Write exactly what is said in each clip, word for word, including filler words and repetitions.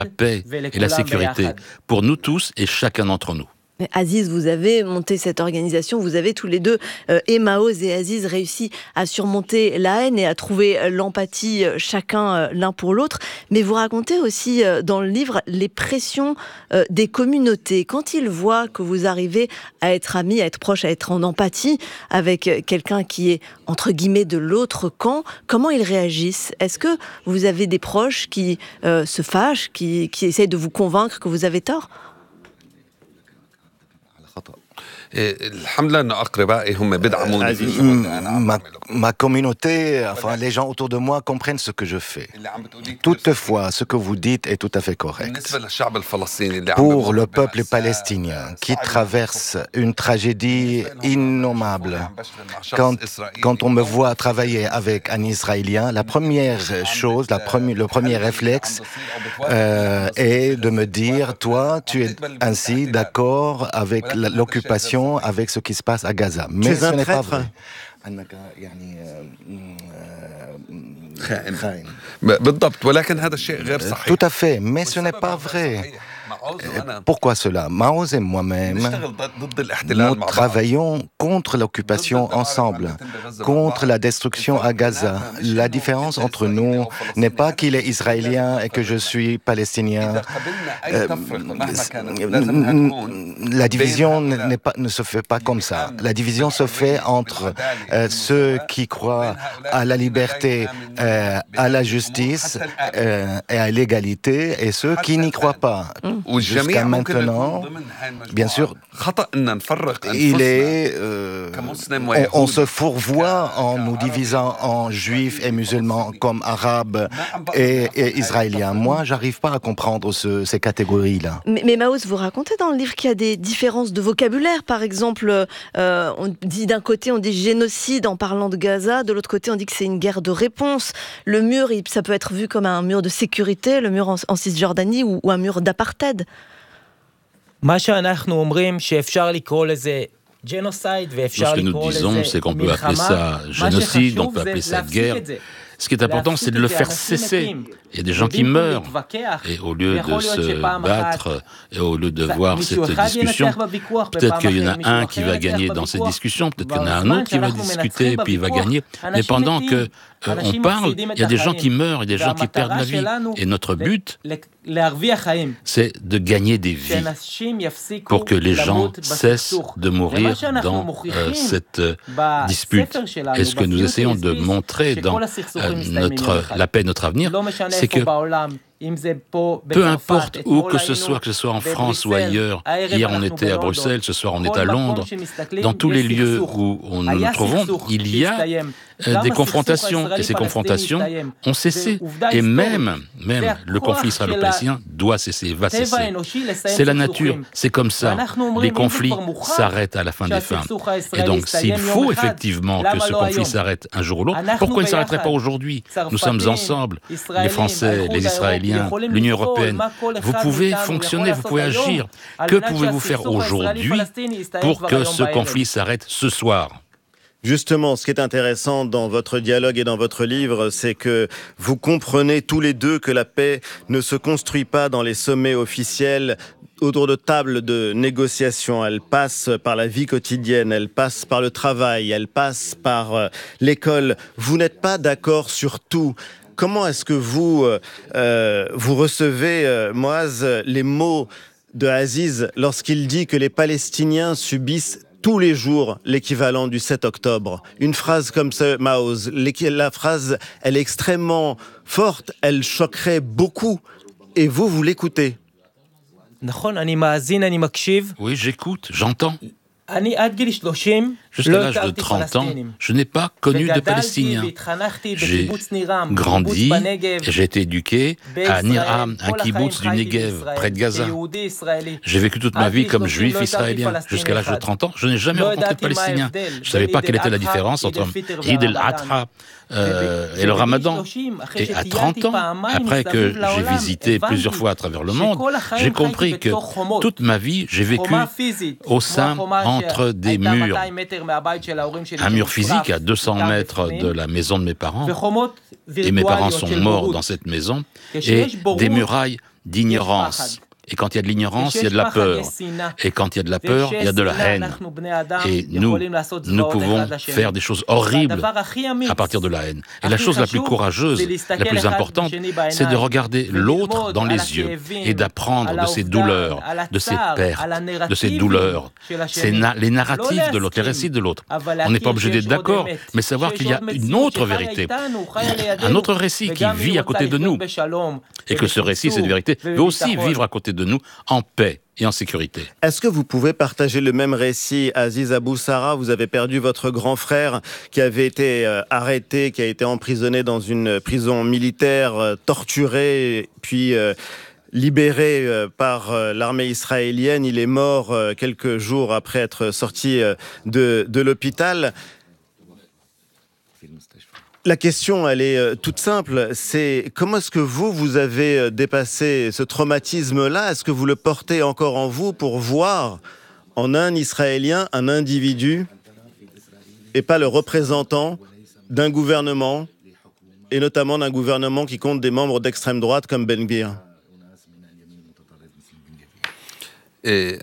la paix et la sécurité pour nous tous et chacun d'entre nous. Aziz, vous avez monté cette organisation, vous avez tous les deux, euh, et Maoz et Aziz, réussi à surmonter la haine et à trouver l'empathie euh, chacun euh, l'un pour l'autre. Mais vous racontez aussi euh, dans le livre les pressions euh, des communautés. Quand ils voient que vous arrivez à être amis, à être proches, à être en empathie avec euh, quelqu'un qui est entre guillemets de l'autre camp, comment ils réagissent? Est-ce que vous avez des proches qui euh, se fâchent, qui, qui essayent de vous convaincre que vous avez tort? Ma, ma communauté, enfin les gens autour de moi comprennent ce que je fais. Toutefois, ce que vous dites est tout à fait correct. Pour le peuple palestinien qui traverse une tragédie innommable, quand, quand on me voit travailler avec un Israélien, la première chose, la premi- le premier réflexe euh, est de me dire, toi, tu es ainsi d'accord avec l'occupation, avec ce qui se passe à Gaza. Mais ce n'est pas vrai. Tout à fait, mais ce n'est pas vrai. Pourquoi cela? Maoz et moi-même, nous travaillons contre l'occupation ensemble, contre la destruction à Gaza. La différence entre nous n'est pas qu'il est israélien et que je suis palestinien. Euh, la division n'est pas, ne se fait pas comme ça. La division se fait entre euh, ceux qui croient à la liberté, euh, à la justice euh, et à l'égalité et ceux qui n'y croient pas. Jusqu'à maintenant, bien sûr, il est, euh, on, on se fourvoie en nous divisant en juifs et musulmans comme arabes et, et israéliens. Moi, j'arrive pas à comprendre ce, ces catégories-là. Mais, mais Maoz, vous racontez dans le livre qu'il y a des différences de vocabulaire. Par exemple, euh, on dit d'un côté, on dit génocide en parlant de Gaza, de l'autre côté, on dit que c'est une guerre de réponse. Le mur, il, ça peut être vu comme un mur de sécurité, le mur en, en Cisjordanie ou, ou un mur d'apartheid. Ce que nous disons, c'est qu'on peut appeler ça génocide, on peut appeler ça guerre. Ce qui est important, c'est de le faire cesser. Il y a des gens qui meurent. Et au lieu de se battre, et au lieu de voir cette discussion, peut-être qu'il y en a un qui va gagner dans cette discussion, peut-être qu'il y en a un autre qui va discuter, puis il va gagner. Mais pendant que euh, on parle, il y a des gens qui meurent, il y a des gens qui perdent la vie. Et notre but, c'est de gagner des vies pour que les gens cessent de mourir dans euh, cette euh, dispute. Et ce que nous essayons de montrer dans euh, notre, la paix, notre avenir, c'est que peu importe où que ce soit, que ce soit en France ou ailleurs, hier on était à Bruxelles, ce soir on est à Londres, dans tous les lieux où on nous trouvons, il y a euh, des confrontations, et ces confrontations ont cessé. Et même, même le conflit israélo-palestinien doit cesser, va cesser. C'est la nature, c'est comme ça. Les conflits s'arrêtent à la fin des fins. Et donc, s'il faut effectivement que ce conflit s'arrête un jour ou l'autre, pourquoi il ne s'arrêterait pas aujourd'hui? Nous sommes ensemble, les Français, les Israéliens, l'Union européenne. Vous pouvez fonctionner, vous pouvez agir. Que pouvez-vous faire aujourd'hui pour que ce conflit s'arrête ce soir? Justement, ce qui est intéressant dans votre dialogue et dans votre livre, c'est que vous comprenez tous les deux que la paix ne se construit pas dans les sommets officiels autour de tables de négociation. Elle passe par la vie quotidienne, elle passe par le travail, elle passe par euh, l'école. Vous n'êtes pas d'accord sur tout. Comment est-ce que vous, euh, vous recevez, euh, Moaz, les mots de Aziz lorsqu'il dit que les Palestiniens subissent tous les jours l'équivalent du sept octobre? Une phrase comme ça, Maoz, la phrase, elle est extrêmement forte, elle choquerait beaucoup. Et vous, vous l'écoutez. Oui, j'écoute, j'entends. Jusqu'à l'âge de trente ans, je n'ai pas connu de Palestiniens. J'ai grandi et j'ai été éduqué à Niram, un kibbutz du Negev, près de Gaza. J'ai vécu toute ma vie comme juif israélien. Jusqu'à l'âge de trente ans, je n'ai jamais rencontré de Palestiniens. Je ne savais pas quelle était la différence entre Eid el-Adha euh, et le Ramadan. Et à trente ans, après que j'ai visité plusieurs fois à travers le monde, j'ai compris que toute ma vie, j'ai vécu au sein, entre des murs. Un mur physique à deux cents mètres de la maison de mes parents, et mes parents sont morts dans cette maison, et des murailles d'ignorance. Et quand il y a de l'ignorance, il y a de la peur. Et quand il y a de la peur, il y a de la haine. Et nous, nous pouvons faire des choses horribles à partir de la haine. Et la chose la plus courageuse, la plus importante, c'est de regarder l'autre dans les yeux et d'apprendre de ses douleurs, de ses pertes, de ses douleurs, c'est na- les narratifs de l'autre, les récits de l'autre. On n'est pas obligé d'être d'accord, mais savoir qu'il y a une autre vérité, un autre récit qui vit à côté de nous. Et que ce récit, cette vérité, veut aussi vivre à côté de nous en paix et en sécurité. Est-ce que vous pouvez partager le même récit, Aziz Abou Sara? Vous avez perdu votre grand frère qui avait été euh, arrêté, qui a été emprisonné dans une prison militaire, euh, torturé, puis euh, libéré euh, par euh, l'armée israélienne. Il est mort euh, quelques jours après être sorti euh, de, de l'hôpital. La question, elle est toute simple, c'est comment est-ce que vous, vous avez dépassé ce traumatisme-là? Est-ce que vous le portez encore en vous pour voir en un Israélien un individu et pas le représentant d'un gouvernement, et notamment d'un gouvernement qui compte des membres d'extrême droite comme Ben Gvir? Et...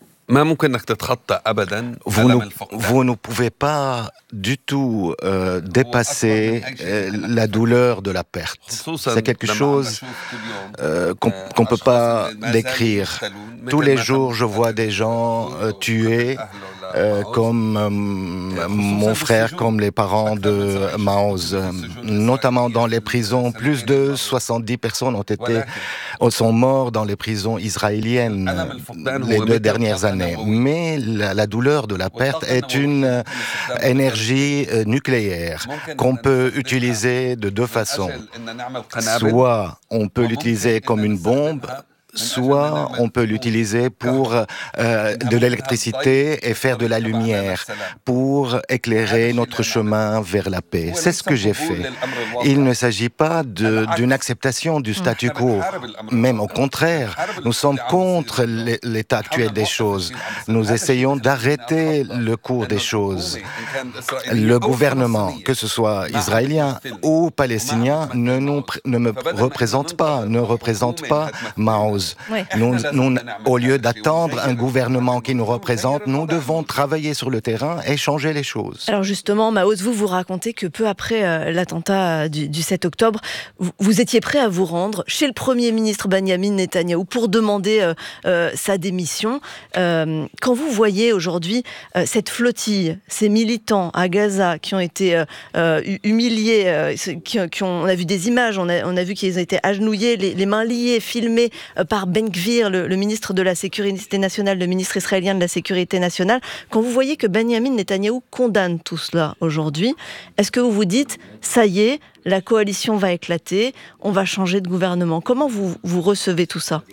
Vous ne, vous ne pouvez pas du tout euh, dépasser euh, la douleur de la perte. C'est quelque chose euh, qu'on ne peut pas décrire. Tous les jours, je vois des gens euh, tués, euh, comme euh, mon frère, comme les parents de Maoz. Notamment dans les prisons, plus de soixante-dix personnes ont été, sont morts dans les prisons israéliennes les deux dernières années. Mais la, la douleur de la perte est une euh, énergie euh, nucléaire qu'on peut utiliser de deux façons. Soit on peut l'utiliser comme une bombe, soit on peut l'utiliser pour euh, de l'électricité et faire de la lumière, pour éclairer notre chemin vers la paix. C'est ce que j'ai fait. Il ne s'agit pas de, d'une acceptation du statu quo, même au contraire, nous sommes contre l'état actuel des choses. Nous essayons d'arrêter le cours des choses. Le gouvernement, que ce soit israélien ou palestinien, ne, nous, ne me représente pas, ne représente pas Maoz. Oui. Nous, nous, au lieu d'attendre un gouvernement qui nous représente, nous devons travailler sur le terrain et changer les choses. Alors justement, Maoz, vous vous racontez que peu après euh, l'attentat du, du sept octobre, vous, vous étiez prêt à vous rendre chez le Premier ministre Benyamin Netanyahou pour demander euh, euh, sa démission. Euh, quand vous voyez aujourd'hui euh, cette flottille, ces militants à Gaza qui ont été euh, euh, humiliés, euh, qui, qui ont, on a vu des images, on a, on a vu qu'ils ont été agenouillés, les, les mains liées, filmés euh, par Ben Gvir, le, le ministre de la Sécurité nationale, le ministre israélien de la Sécurité nationale. Quand vous voyez que Benyamin Netanyahou condamne tout cela aujourd'hui, est-ce que vous vous dites, ça y est, la coalition va éclater, on va changer de gouvernement? Comment vous, vous recevez tout ça?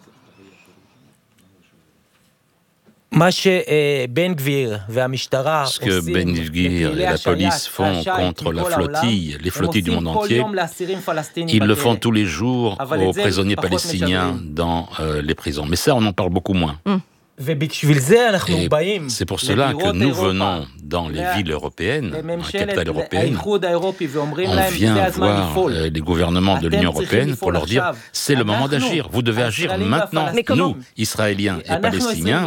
Ce que Ben Gvir et la police font contre la flottille, les flottilles du monde entier, ils le font tous les jours aux prisonniers palestiniens dans euh, les prisons. Mais ça, on en parle beaucoup moins. Mm. Et c'est pour cela que nous venons dans les villes européennes, dans les capitales européennes, on vient voir euh, les gouvernements de l'Union européenne pour leur dire « c'est le moment d'agir, vous devez agir maintenant ». Nous, Israéliens et Palestiniens,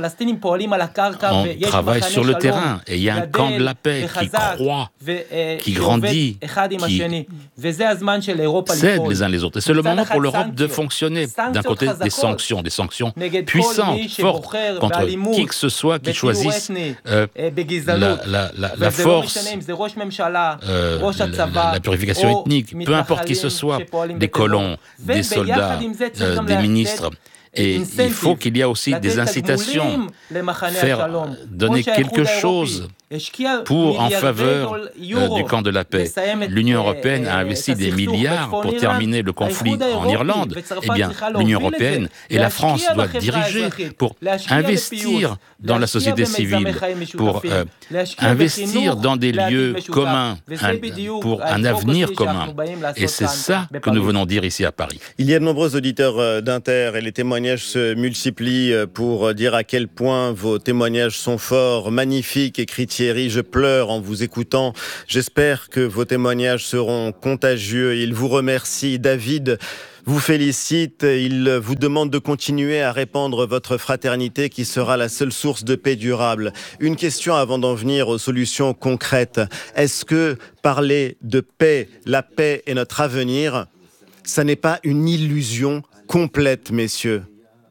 on travaille sur le terrain et il y a un camp de la paix qui croît, qui grandit, qui s'aide les uns les autres. Et c'est le moment pour l'Europe de fonctionner. D'un côté, des sanctions, des sanctions puissantes, fortes, contre qui que ce soit qui choisisse euh, la, la, la, la force, euh, la, la purification ethnique, peu importe qui ce soit, des colons, des soldats, euh, des ministres. Et il faut qu'il y ait aussi des incitations, faire donner quelque chose pour en faveur euh, du camp de la paix. L'Union européenne a investi des milliards pour terminer le conflit en Irlande. Eh bien, l'Union européenne et la France doivent diriger pour investir dans la société civile, pour euh, investir dans des lieux communs, un, pour un avenir commun. Et c'est ça que nous venons dire ici à Paris. Il y a de nombreux auditeurs d'Inter et les témoignages témoignages se multiplient pour dire à quel point vos témoignages sont forts, magnifiques, écrit Thierry. Je pleure en vous écoutant. J'espère que vos témoignages seront contagieux. Il vous remercie. David vous félicite. Il vous demande de continuer à répandre votre fraternité qui sera la seule source de paix durable. Une question avant d'en venir aux solutions concrètes. Est-ce que parler de paix, la paix est notre avenir, ça n'est pas une illusion complète, messieurs?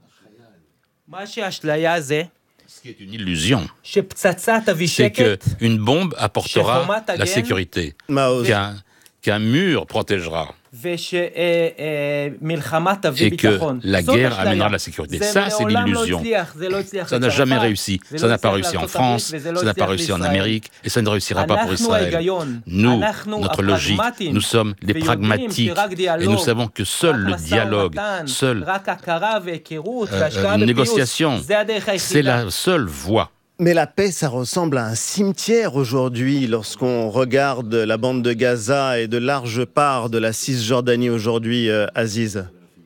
Ce qui est une illusion, c'est qu'une bombe apportera la sécurité, qu'un, qu'un mur protégera, et que la guerre amènera la sécurité. Ça, c'est l'illusion. Ça n'a jamais réussi. Ça n'a pas réussi en France, ça n'a pas réussi en Amérique, et ça ne réussira pas pour Israël. Nous, notre logique, nous sommes des pragmatiques, et nous savons que seul le dialogue, seule euh, une négociation, c'est la seule voie. Mais la paix, ça ressemble à un cimetière aujourd'hui lorsqu'on regarde la bande de Gaza et de larges parts de la Cisjordanie aujourd'hui, euh, Aziz.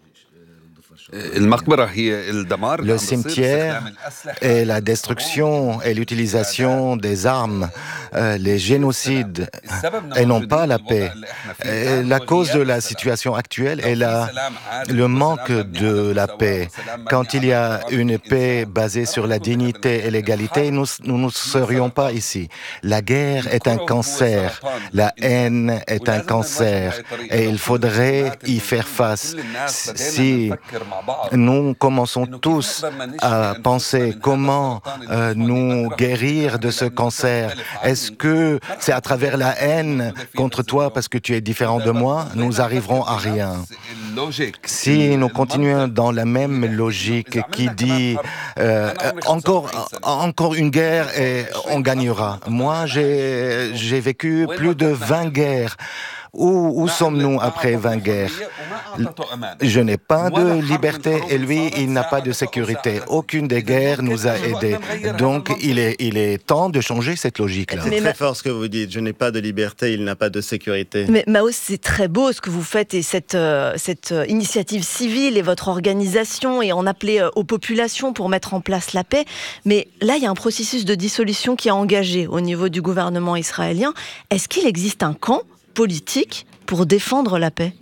Le cimetière est la destruction et l'utilisation des armes, euh, les génocides, et non pas la paix. Et la cause de la situation actuelle est la, le manque de la paix. Quand il y a une paix basée sur la dignité et l'égalité, nous ne serions pas ici. La guerre est un cancer, la haine est un cancer, et il faudrait y faire face. Si nous commençons tous à penser comment euh, nous guérir de ce cancer. Est-ce que c'est à travers la haine contre toi parce que tu es différent de moi? Nous arriverons à rien. Si nous continuons dans la même logique qui dit euh, encore, encore une guerre et on gagnera. Moi, j'ai, j'ai vécu plus de vingt guerres. Où, où sommes-nous après vingt guerres? Je n'ai pas de liberté et lui, il n'a pas de sécurité. Aucune des guerres nous a aidés. Donc, il est, il est temps de changer cette logique-là. C'est très fort ce que vous dites. Je n'ai pas de liberté, il n'a pas de sécurité. Mais Maoz, c'est très beau ce que vous faites et cette, euh, cette euh, initiative civile et votre organisation et en appeler euh, aux populations pour mettre en place la paix. Mais là, il y a un processus de dissolution qui est engagé au niveau du gouvernement israélien. Est-ce qu'il existe un camp politique pour défendre la paix?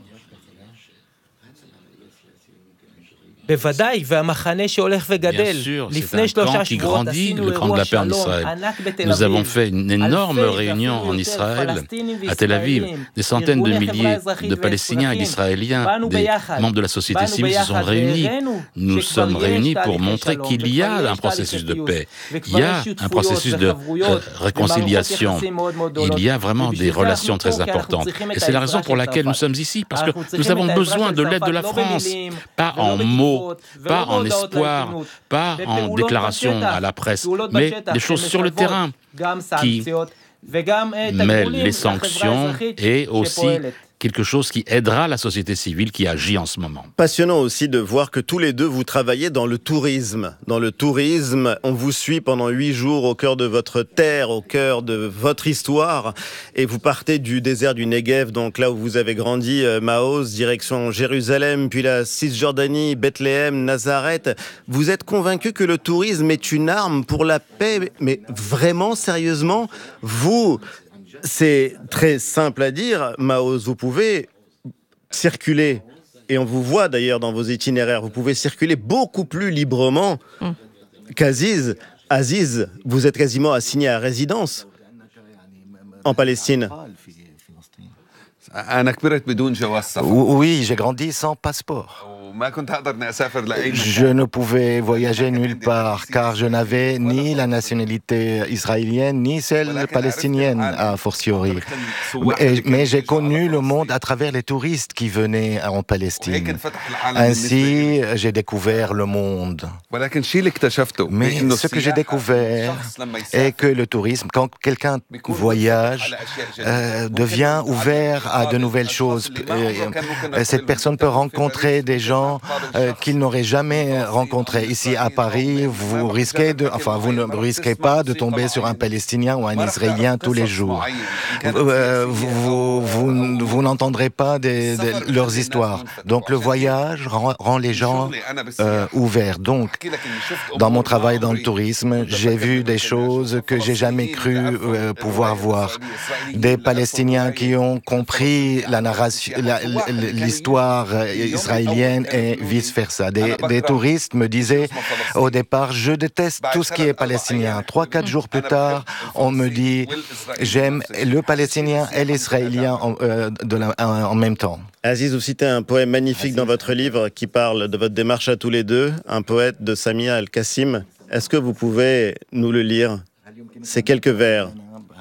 Bien sûr, c'est un camp qui grandit, le camp de la paix en Israël. Nous avons fait une énorme réunion en Israël, à Tel Aviv. Des centaines de milliers de Palestiniens et d'Israéliens, des membres de la société civile se sont réunis. Nous sommes réunis pour montrer qu'il y a un processus de paix, il y a un processus de euh, réconciliation, il y a vraiment des relations très importantes. Et c'est la raison pour laquelle nous sommes ici, parce que nous avons besoin de l'aide de la France, pas en mots, pas en espoir, pas en déclaration à la presse, mais des choses sur le terrain qui mêlent les sanctions et aussi quelque chose qui aidera la société civile qui agit en ce moment. Passionnant aussi de voir que tous les deux vous travaillez dans le tourisme. Dans le tourisme, on vous suit pendant huit jours au cœur de votre terre, au cœur de votre histoire, et vous partez du désert du Negev, donc là où vous avez grandi, Maoz, direction Jérusalem, puis la Cisjordanie, Bethléem, Nazareth. Vous êtes convaincu que le tourisme est une arme pour la paix, mais vraiment, sérieusement, vous... C'est très simple à dire, Maoz, vous pouvez circuler, et on vous voit d'ailleurs dans vos itinéraires, vous pouvez circuler beaucoup plus librement mm. qu'Aziz. Aziz, vous êtes quasiment assigné à résidence en Palestine. Oui, j'ai grandi sans passeport. Je ne pouvais voyager nulle part car je n'avais ni la nationalité israélienne ni celle palestinienne a fortiori. Et, mais j'ai connu le monde à travers les touristes qui venaient en Palestine. Ainsi, j'ai découvert le monde. Mais ce que j'ai découvert est que le tourisme, quand quelqu'un voyage, euh, devient ouvert à de nouvelles choses. Euh, cette personne peut rencontrer des gens gens euh, qu'ils n'auraient jamais rencontrés. Ici à Paris, vous risquez de, enfin, vous ne risquez pas de tomber sur un Palestinien ou un Israélien tous les jours. Euh, vous, vous, vous, vous n'entendrez pas des, des, leurs histoires. Donc le voyage rend, rend les gens euh, ouverts. Donc, dans mon travail dans le tourisme, j'ai vu des choses que j'ai jamais cru euh, pouvoir voir. Des Palestiniens qui ont compris la narration, la, l'histoire israélienne et vice-versa. Des, des touristes me disaient au départ, je déteste tout ce qui est palestinien. Trois, quatre jours plus tard, on me dit, j'aime le palestinien et l'israélien en, euh, de la, en, en même temps. Aziz, vous citez un poème magnifique dans votre livre qui parle de votre démarche à tous les deux, un poète de Samia Al-Qassim. Est-ce que vous pouvez nous le lire? Ces quelques vers.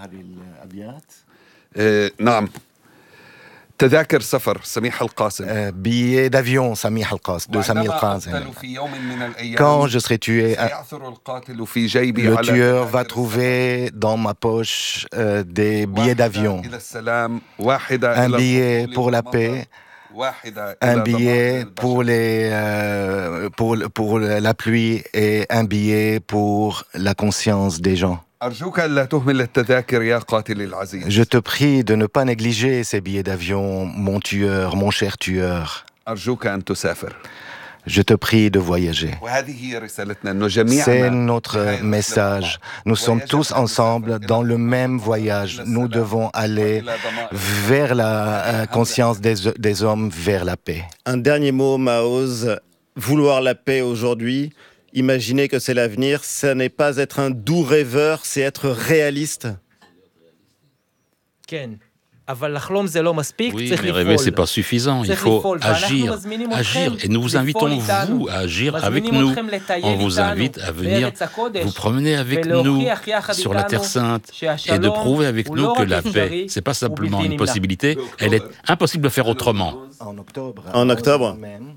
Euh, non. تذاكر سفر سميح القاسم. Euh, billet d'avion Samih Al-Qassim, de Samih Al-Qassim. Quand je serai tué, le tueur va trouver dans ma poche euh, des billets d'avion. Un billet pour la paix, un billet pour, les, euh, pour, pour la pluie et un billet pour la conscience des gens. Je te prie de ne pas négliger ces billets d'avion, mon tueur, mon cher tueur. Je te prie de voyager. C'est notre message. Nous sommes tous ensemble dans le même voyage. Nous devons aller vers la conscience des, des hommes, vers la paix. Un dernier mot, Maoz. Vouloir la paix aujourd'hui, imaginer que c'est l'avenir, ça n'est pas être un doux rêveur, c'est être réaliste. Oui, mais rêver, c'est pas suffisant. Il faut agir, agir. Et nous vous invitons, vous, à agir avec nous. On vous invite à venir vous promener avec nous sur la Terre Sainte et de prouver avec nous que la paix, c'est pas simplement une possibilité, elle est impossible de faire autrement. En octobre, en octobre.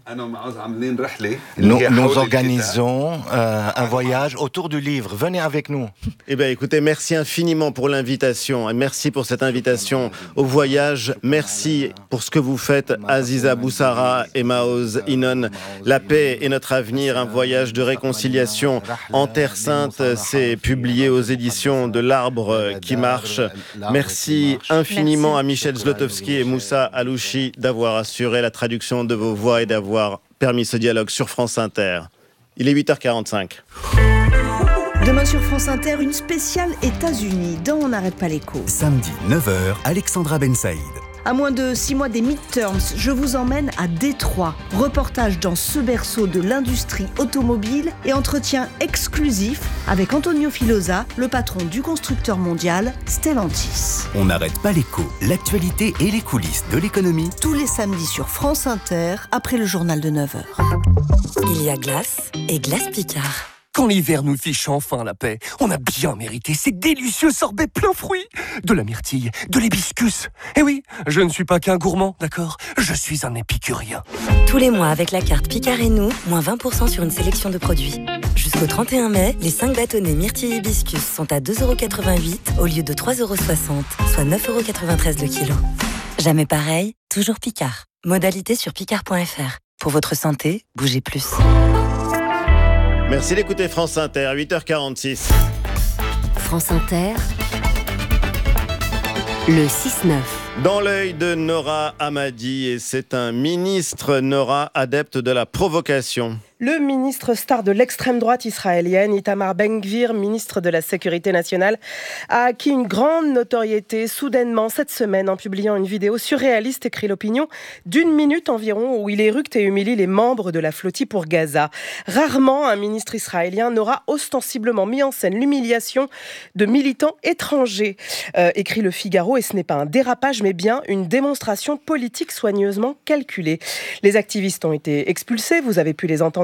Nous, nous organisons euh, un voyage autour du livre. Venez avec nous. Eh bien, écoutez, merci infiniment pour l'invitation. Et merci pour cette invitation au voyage. Merci pour ce que vous faites, Aziza Boussara et Maoz Inon. La paix est notre avenir, un voyage de réconciliation en Terre Sainte. C'est publié aux éditions de l'Arbre qui marche. Merci infiniment à Michel Zlotowski et Moussa Alouchi d'avoir assuré la traduction de vos voix et d'avoir permis ce dialogue sur France Inter. Il est huit heures quarante-cinq. Demain sur France Inter, une spéciale États-Unis dans On n'arrête pas l'écho. Samedi, neuf heures, Alexandra Ben Saïd. À moins de six mois des midterms, je vous emmène à Détroit. Reportage dans ce berceau de l'industrie automobile et entretien exclusif avec Antonio Filosa, le patron du constructeur mondial Stellantis. On n'arrête pas l'écho, l'actualité et les coulisses de l'économie. Tous les samedis sur France Inter, après le journal de neuf heures. Il y a glace et glace Picard. Quand l'hiver nous fiche enfin la paix, on a bien mérité ces délicieux sorbets plein fruits. De la myrtille, de l'hibiscus. Eh oui, je ne suis pas qu'un gourmand, d'accord? Je suis un épicurien. Tous les mois, avec la carte Picard et nous, moins vingt pour cent sur une sélection de produits. Jusqu'au trente et un mai, les cinq bâtonnets myrtille hibiscus sont à deux euros quatre-vingt-huit au lieu de trois euros soixante, soit neuf euros quatre-vingt-treize le kilo. Jamais pareil, toujours Picard. Modalité sur picard point f r. Pour votre santé, bougez plus. Merci d'écouter France Inter, huit heures quarante-six. France Inter, le six neuf. Dans l'œil de Nora Hamadi, et c'est un ministre, Nora, adepte de la provocation. Le ministre star de l'extrême droite israélienne, Itamar Ben-Gvir, ministre de la Sécurité nationale, a acquis une grande notoriété soudainement cette semaine en publiant une vidéo surréaliste, écrit l'opinion, d'une minute environ où il éructe et humilie les membres de la flottille pour Gaza. Rarement un ministre israélien n'aura ostensiblement mis en scène l'humiliation de militants étrangers, euh, écrit le Figaro, et ce n'est pas un dérapage mais bien une démonstration politique soigneusement calculée. Les activistes ont été expulsés, vous avez pu les entendre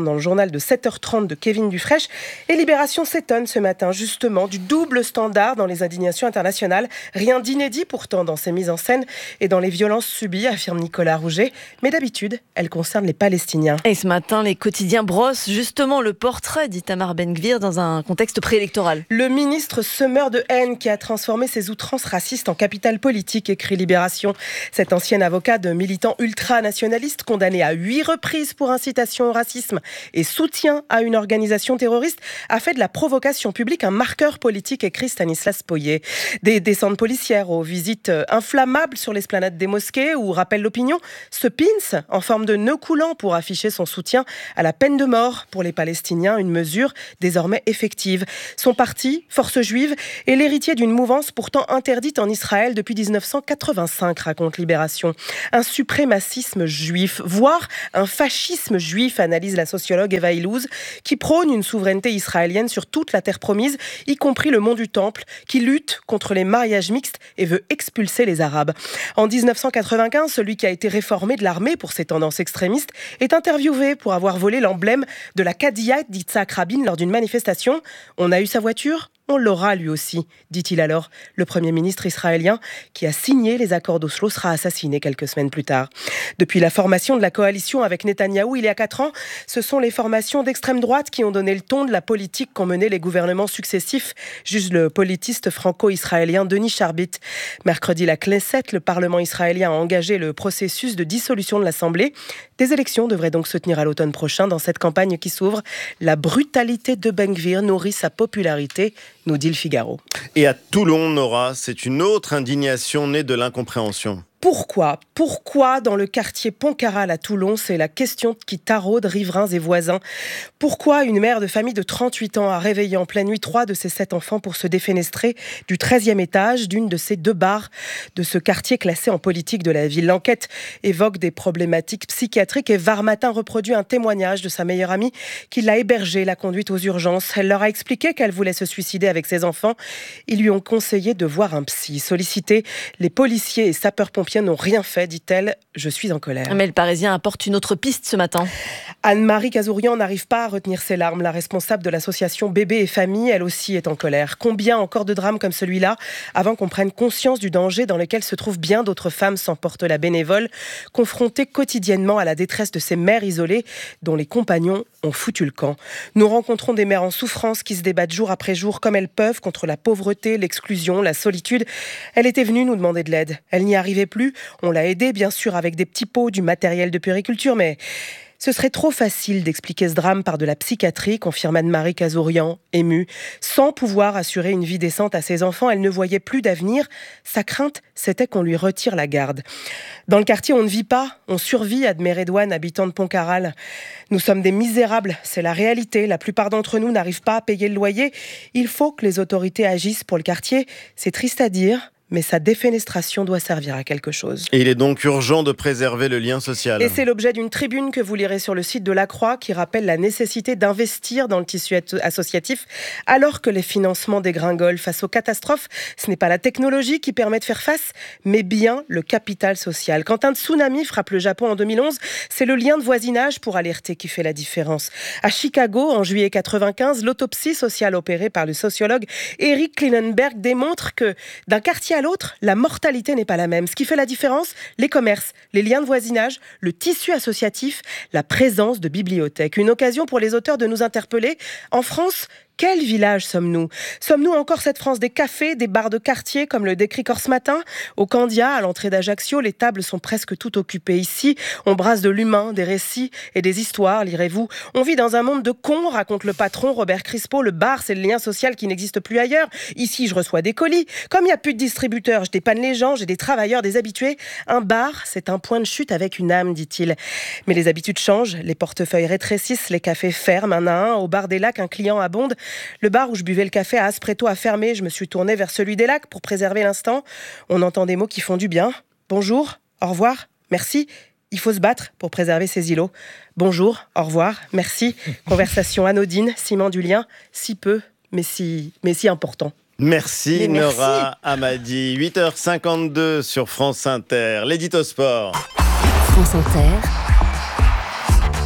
dans le journal de sept heures trente de Kevin Dufraîche. Et Libération s'étonne ce matin justement du double standard dans les indignations internationales. Rien d'inédit pourtant dans ces mises en scène et dans les violences subies, affirme Nicolas Rouget. Mais d'habitude, elles concernent les Palestiniens. Et ce matin, les quotidiens brossent justement le portrait d'Itamar Ben-Gvir dans un contexte préélectoral. Le ministre semeur de haine qui a transformé ses outrances racistes en capital politique, écrit Libération. Cet ancien avocat de militant ultranationaliste condamné à huit reprises pour incitation au racisme et soutien à une organisation terroriste a fait de la provocation publique un marqueur politique, écrit Stanislas Poyet. Des descentes policières aux visites inflammables sur l'esplanade des mosquées où, rappelle l'opinion, ce pins en forme de nœud coulant pour afficher son soutien à la peine de mort pour les Palestiniens, une mesure désormais effective. Son parti, Force juive, est l'héritier d'une mouvance pourtant interdite en Israël depuis dix-neuf cent quatre-vingt-cinq, raconte Libération. Un suprémacisme juif, voire un fascisme juif, analyse la sociologue Eva Illouz, qui prône une souveraineté israélienne sur toute la terre promise, y compris le mont du Temple, qui lutte contre les mariages mixtes et veut expulser les Arabes. En dix-neuf cent quatre-vingt-quinze, celui qui a été réformé de l'armée pour ses tendances extrémistes est interviewé pour avoir volé l'emblème de la Cadillac d'Yitzhak Rabin lors d'une manifestation. On a eu sa voiture ? On l'aura lui aussi, dit-il alors. Le Premier ministre israélien, qui a signé les accords d'Oslo, sera assassiné quelques semaines plus tard. Depuis la formation de la coalition avec Netanyahou il y a quatre ans, ce sont les formations d'extrême droite qui ont donné le ton de la politique qu'ont mené les gouvernements successifs, juge le politiste franco-israélien Denis Charbit. Mercredi, la Knesset, le Parlement israélien, a engagé le processus de dissolution de l'Assemblée. Des élections devraient donc se tenir à l'automne prochain dans cette campagne qui s'ouvre. La brutalité de Ben-Gvir nourrit sa popularité, nous dit le Figaro. Et à Toulon, Nora, c'est une autre indignation née de l'incompréhension. Pourquoi Pourquoi dans le quartier Pontcarral à Toulon, c'est la question qui taraude riverains et voisins. Pourquoi une mère de famille de trente-huit ans a réveillé en pleine nuit trois de ses sept enfants pour se défenestrer du treizième étage d'une de ces deux bars de ce quartier classé en politique de la ville. L'enquête évoque des problématiques psychiatriques et Var Matin reproduit un témoignage de sa meilleure amie qui l'a hébergée, l'a conduite aux urgences. Elle leur a expliqué qu'elle voulait se suicider avec ses enfants. Ils lui ont conseillé de voir un psy. Sollicités, les policiers et sapeurs-pompiers n'ont rien fait, dit-elle. Je suis en colère. Mais le Parisien apporte une autre piste ce matin. Anne-Marie Cazourian n'arrive pas à retenir ses larmes. La responsable de l'association Bébé et Famille, elle aussi, est en colère. Combien encore de drames comme celui-là avant qu'on prenne conscience du danger dans lequel se trouvent bien d'autres femmes sans porte-la bénévole, confrontées quotidiennement à la détresse de ces mères isolées dont les compagnons ont foutu le camp. Nous rencontrons des mères en souffrance qui se débattent jour après jour comme elles peuvent contre la pauvreté, l'exclusion, la solitude. Elle était venue nous demander de l'aide. Elle n'y arrivait plus. On l'a aidée, bien sûr, avec des petits pots, du matériel de puériculture, mais ce serait trop facile d'expliquer ce drame par de la psychiatrie, confirme Anne-Marie Cazourian, émue. Sans pouvoir assurer une vie décente à ses enfants, elle ne voyait plus d'avenir. Sa crainte, c'était qu'on lui retire la garde. Dans le quartier, on ne vit pas, on survit, admet Redouane, habitant de Pontcarral. Nous sommes des misérables, c'est la réalité. La plupart d'entre nous n'arrivent pas à payer le loyer. Il faut que les autorités agissent pour le quartier. C'est triste à dire, mais sa défenestration doit servir à quelque chose. Et il est donc urgent de préserver le lien social. Et c'est l'objet d'une tribune que vous lirez sur le site de La Croix qui rappelle la nécessité d'investir dans le tissu associatif alors que les financements dégringolent. Face aux catastrophes, ce n'est pas la technologie qui permet de faire face, mais bien le capital social. Quand un tsunami frappe le Japon en deux mille onze, c'est le lien de voisinage pour alerter qui fait la différence. À Chicago, en juillet quatre-vingt-quinze, l'autopsie sociale opérée par le sociologue Eric Klinenberg démontre que d'un quartier à l'autre, la mortalité n'est pas la même. Ce qui fait la différence, les commerces, les liens de voisinage, le tissu associatif, la présence de bibliothèques. Une occasion pour les auteurs de nous interpeller. En France, quel village sommes-nous ? Sommes-nous encore cette France des cafés, des bars de quartier, comme le décrit Corse Matin ? Au Candia, à l'entrée d'Ajaccio, les tables sont presque toutes occupées. Ici, on brasse de l'humain, des récits et des histoires, lirez-vous. On vit dans un monde de cons, raconte le patron Robert Crispo. Le bar, c'est le lien social qui n'existe plus ailleurs. Ici, je reçois des colis. Comme il n'y a plus de distributeurs, je dépanne les gens, j'ai des travailleurs, des habitués. Un bar, c'est un point de chute avec une âme, dit-il. Mais les habitudes changent, les portefeuilles rétrécissent, les cafés ferment un à un. Au bar des Lacs, un client abonde. Le bar où je buvais le café à Aspreto a fermé. Je me suis tournée vers celui des Lacs pour préserver l'instant. On entend des mots qui font du bien. Bonjour, au revoir, merci. Il faut se battre pour préserver ces îlots. Bonjour, au revoir, merci. Conversation anodine, ciment du lien, si peu, mais si, mais si important. Merci, merci Nora Hamadi. huit heures cinquante-deux sur France Inter. L'édito sport. France Inter.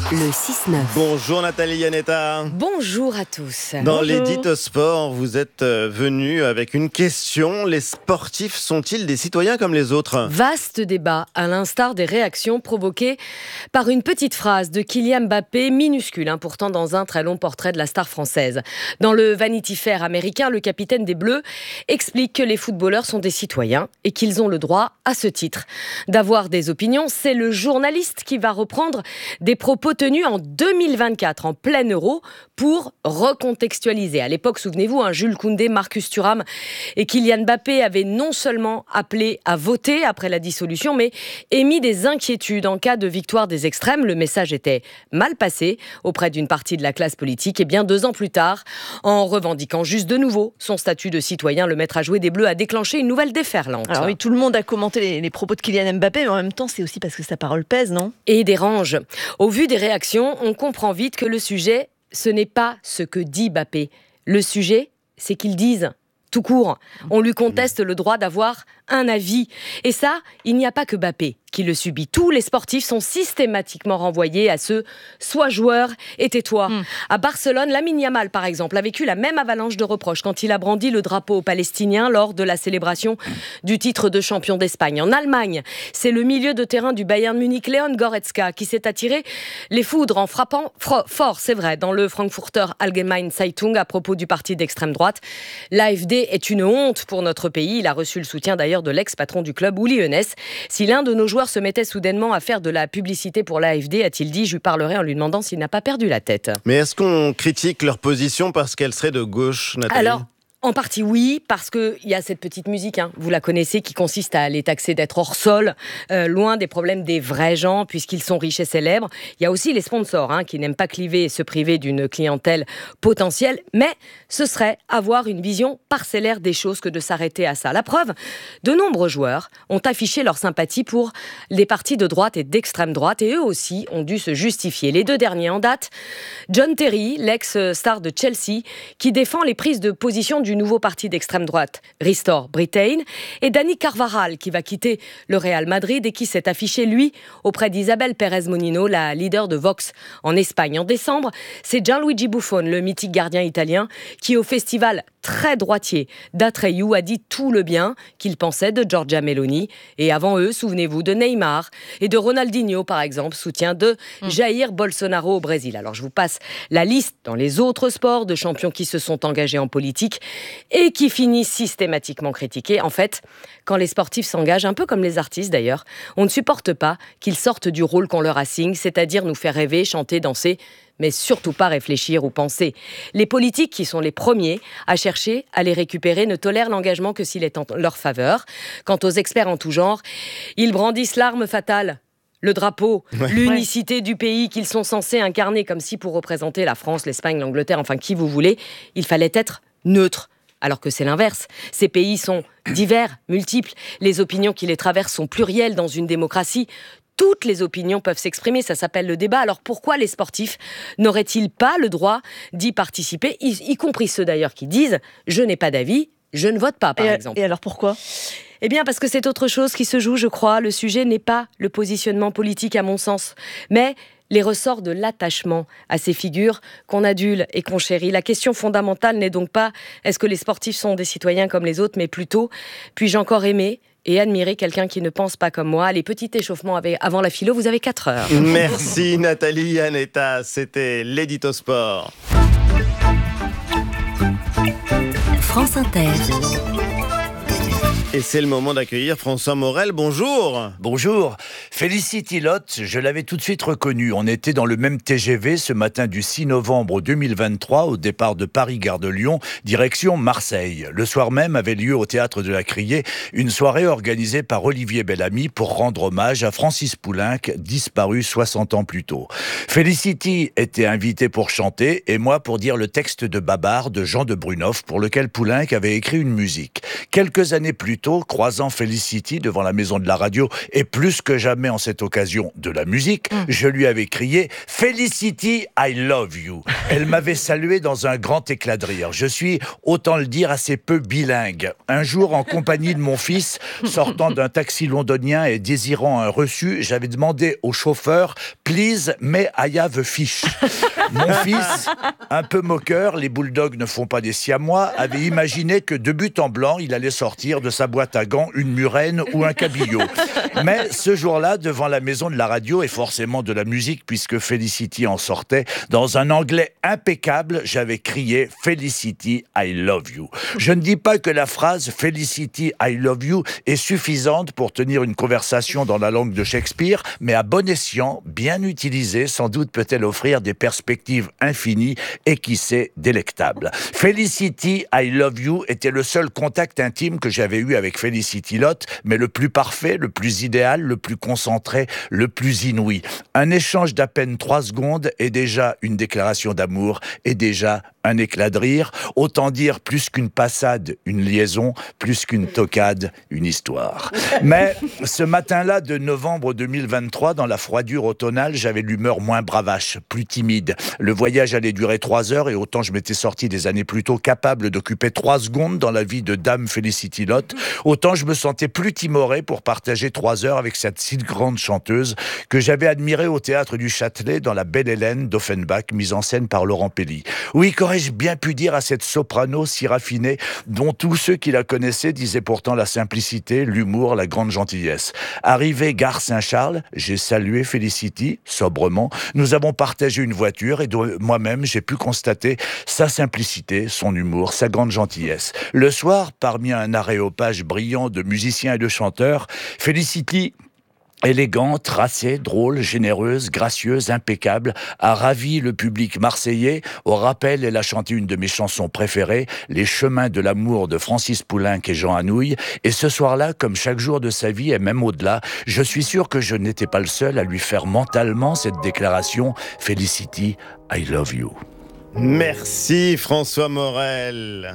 Le six neuf. Bonjour Nathalie Yanetta. Bonjour à tous. Dans Bonjour. l'édito sport, vous êtes venu avec une question. Les sportifs sont-ils des citoyens comme les autres ? Vaste débat, à l'instar des réactions provoquées par une petite phrase de Kylian Mbappé, minuscule, hein, pourtant dans un très long portrait de la star française. Dans le Vanity Fair américain, le capitaine des Bleus explique que les footballeurs sont des citoyens et qu'ils ont le droit, à ce titre, d'avoir des opinions. C'est le journaliste qui va reprendre des propos tenus en deux mille vingt-quatre, en plein euro, pour recontextualiser. À l'époque, souvenez-vous, hein, Jules Koundé, Marcus Thuram et Kylian Mbappé avaient non seulement appelé à voter après la dissolution, mais émis des inquiétudes en cas de victoire des extrêmes. Le message était mal passé auprès d'une partie de la classe politique. Et bien deux ans plus tard, en revendiquant juste de nouveau son statut de citoyen, le maître à jouer des Bleus a déclenché une nouvelle déferlante. Alors oui, tout le monde a commenté les, les propos de Kylian Mbappé, mais en même temps, c'est aussi parce que sa parole pèse, non ? Et dérange. Au vu des réactions, on comprend vite que le sujet, ce n'est pas ce que dit Mbappé. Le sujet, c'est qu'ils disent tout court. On lui conteste le droit d'avoir un avis. Et ça, il n'y a pas que Mbappé qui le subit. Tous les sportifs sont systématiquement renvoyés à ce « sois joueur et tais-toi mm. ». À Barcelone, Lamine Yamal, par exemple, a vécu la même avalanche de reproches quand il a brandi le drapeau palestinien lors de la célébration du titre de champion d'Espagne. En Allemagne, c'est le milieu de terrain du Bayern Munich, Leon Goretzka, qui s'est attiré les foudres en frappant fro- fort, c'est vrai, dans le Frankfurter Allgemeine Zeitung à propos du parti d'extrême droite. L'A F D est une honte pour notre pays. Il a reçu le soutien d'ailleurs de l'ex-patron du club, Uli Hoeneß. Si l'un de nos joueurs se mettait soudainement à faire de la publicité pour l'A F D, a-t-il dit, je lui parlerai en lui demandant s'il n'a pas perdu la tête. Mais est-ce qu'on critique leur position parce qu'elle serait de gauche, Nathalie ? Alors, en partie oui, parce qu'il y a cette petite musique, hein, vous la connaissez, qui consiste à les taxer d'être hors sol, euh, loin des problèmes des vrais gens, puisqu'ils sont riches et célèbres. Il y a aussi les sponsors, hein, qui n'aiment pas cliver et se priver d'une clientèle potentielle, mais ce serait avoir une vision parcellaire des choses que de s'arrêter à ça. La preuve, de nombreux joueurs ont affiché leur sympathie pour les partis de droite et d'extrême droite, et eux aussi ont dû se justifier. Les deux derniers en date, John Terry, l'ex-star de Chelsea, qui défend les prises de position du nouveau parti d'extrême droite, Restore Britain, et Dani Carvajal, qui va quitter le Real Madrid et qui s'est affiché, lui, auprès d'Isabel Pérez Monino, la leader de Vox en Espagne. En décembre, c'est Gianluigi Buffon, le mythique gardien italien, qui, au festival très droitier d'Atreyu, a dit tout le bien qu'il pensait de Giorgia Meloni. Et avant eux, souvenez-vous de Neymar et de Ronaldinho, par exemple, soutien de Jair Bolsonaro au Brésil. Alors, je vous passe la liste dans les autres sports de champions qui se sont engagés en politique et qui finissent systématiquement critiqués. En fait, quand les sportifs s'engagent, un peu comme les artistes d'ailleurs, on ne supporte pas qu'ils sortent du rôle qu'on leur assigne, c'est-à-dire nous faire rêver, chanter, danser, mais surtout pas réfléchir ou penser. Les politiques, qui sont les premiers à chercher à les récupérer, ne tolèrent l'engagement que s'il est en leur faveur. Quant aux experts en tout genre, ils brandissent l'arme fatale, le drapeau, ouais. l'unicité ouais. du pays qu'ils sont censés incarner, comme si pour représenter la France, l'Espagne, l'Angleterre, enfin qui vous voulez, il fallait être neutre. Alors que c'est l'inverse. Ces pays sont divers, multiples. Les opinions qui les traversent sont plurielles dans une démocratie. Toutes les opinions peuvent s'exprimer, ça s'appelle le débat. Alors pourquoi les sportifs n'auraient-ils pas le droit d'y participer, y, y compris ceux d'ailleurs qui disent « je n'ai pas d'avis, je ne vote pas » par et, exemple. Et alors pourquoi ? Eh bien parce que c'est autre chose qui se joue, je crois. Le sujet n'est pas le positionnement politique à mon sens, mais les ressorts de l'attachement à ces figures qu'on adule et qu'on chérit. La question fondamentale n'est donc pas « est-ce que les sportifs sont des citoyens comme les autres ?» mais plutôt « puis-je encore aimer et admirer quelqu'un qui ne pense pas comme moi ?» Les petits échauffements avant la philo, vous avez quatre heures. Merci Nathalie Yanetta, c'était l'édito sport. France Inter. Et c'est le moment d'accueillir François Morel. Bonjour. Bonjour. Felicity Lott, je l'avais tout de suite reconnu. On était dans le même T G V ce matin du six novembre deux mille vingt-trois au départ de Paris-Gare de Lyon, direction Marseille. Le soir même avait lieu au Théâtre de la Criée une soirée organisée par Olivier Bellamy pour rendre hommage à Francis Poulenc, disparu soixante ans plus tôt. Felicity était invitée pour chanter et moi pour dire le texte de Babar de Jean de Brunoff pour lequel Poulenc avait écrit une musique. Quelques années plus tôt, aussitôt, croisant Felicity devant la maison de la radio, et plus que jamais en cette occasion de la musique, mmh. je lui avais crié « Felicity, I love you ». Elle m'avait salué dans un grand éclat de rire. Je suis, autant le dire, assez peu bilingue. Un jour, en compagnie de mon fils, sortant d'un taxi londonien et désirant un reçu, j'avais demandé au chauffeur « Please, may I have a fish ?» Mon fils, un peu moqueur, les bulldogs ne font pas des siamois, avait imaginé que de but en blanc, il allait sortir de sa boîte à gants une murène ou un cabillaud. Mais ce jour-là, devant la maison de la radio, et forcément de la musique, puisque Felicity en sortait, dans un anglais impeccable, j'avais crié « Felicity, I love you ». Je ne dis pas que la phrase « Felicity, I love you » est suffisante pour tenir une conversation dans la langue de Shakespeare, mais à bon escient, bien utilisée, sans doute peut-elle offrir des perspectives infinies et qui sait, délectables. Felicity, I love you était le seul contact intime que j'avais eu avec Felicity Lott, mais le plus parfait, le plus idéal, le plus concentré, le plus inouï. Un échange d'à peine trois secondes est déjà une déclaration d'amour, et déjà un éclat de rire. Autant dire plus qu'une passade, une liaison, plus qu'une tocade, une histoire. Mais ce matin-là de novembre deux mille vingt-trois, dans la froidure automnale, j'avais l'humeur moins bravache, plus timide. Le voyage allait durer trois heures et autant je m'étais sorti des années plus tôt capable d'occuper trois secondes dans la vie de Dame Felicity Lott, autant je me sentais plus timoré pour partager trois heures avec cette si grande chanteuse que j'avais admirée au théâtre du Châtelet dans La Belle Hélène d'Offenbach, mise en scène par Laurent Pelli. Oui, qu'aurais-je bien pu dire à cette soprano si raffinée, dont tous ceux qui la connaissaient disaient pourtant la simplicité, l'humour, la grande gentillesse. Arrivé gare Saint-Charles, j'ai salué Felicity, sobrement. Nous avons partagé une voiture et de moi-même, j'ai pu constater sa simplicité, son humour, sa grande gentillesse. Le soir, parmi un aréopage brillant de musiciens et de chanteurs, Felicity, élégante, tracée, drôle, généreuse, gracieuse, impeccable, a ravi le public marseillais. Au rappel, elle a chanté une de mes chansons préférées, Les chemins de l'amour de Francis Poulenc et Jean Anouilh. Et ce soir-là, comme chaque jour de sa vie et même au-delà, je suis sûr que je n'étais pas le seul à lui faire mentalement cette déclaration « Felicity, I love you ». Merci François Morel.